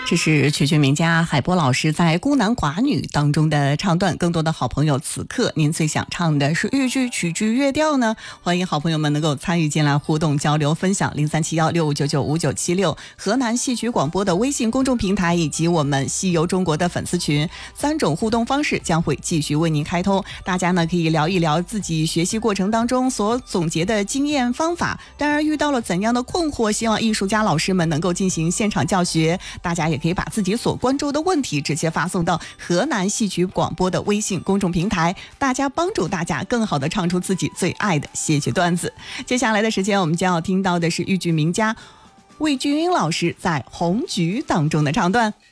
这是曲剧名家海波老师在《孤男寡女》当中的唱段。更多的好朋友，此刻您最想唱的是豫剧、曲剧、乐调呢？欢迎好朋友们能够参与进来互动交流分享。037165995976河南戏曲广播的微信公众平台以及我们西游中国的粉丝群，3种互动方式将会继续为您开通。大家呢可以聊一聊自己学习过程当中所总结的经验方法，当然遇到了怎样的困惑，希望艺术家老师们能够进行现场教学。大家也可以把自己所关注的问题直接发送到河南戏曲广播的微信公众平台，大家帮助大家更好的唱出自己最爱的戏曲段子。接下来的时间我们将要听到的是豫剧名家魏俊英老师在《红菊》当中的唱段。